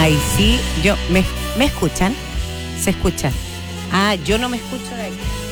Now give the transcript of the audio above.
Ay, sí, ¿me escuchan? ¿Se escuchan? Ah, yo no me escucho de aquí.